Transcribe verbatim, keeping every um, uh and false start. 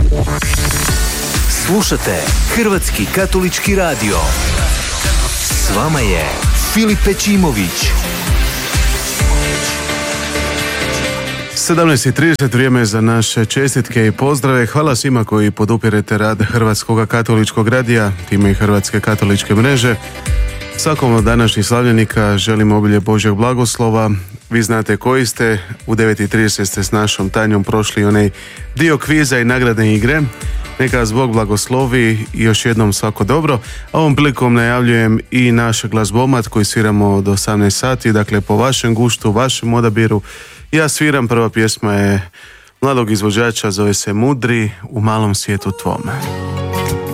Slušate Hrvatski katolički radio. S vama je Filip Pečimović. sedamnaest i trideset, vrijeme za naše čestitke i pozdrave. Hvala svima koji podupirete rad Hrvatskog katoličkog radija, time i Hrvatske katoličke mreže. Svakom od današnjih slavljenika želim obilje Božjeg blagoslova. Vi znate koji ste, u devet i trideset ste s našom Tanjom prošli onaj dio kviza i nagradne igre. Neka vas Bog blagoslovi i još jednom svako dobro. A ovom prilikom najavljujem i naš glazbomat koji sviramo do osamnaest sati, dakle po vašem guštu, vašem odabiru. Ja sviram, prva pjesma je mladog izvođača, zove se Mudri u malom svijetu tvome.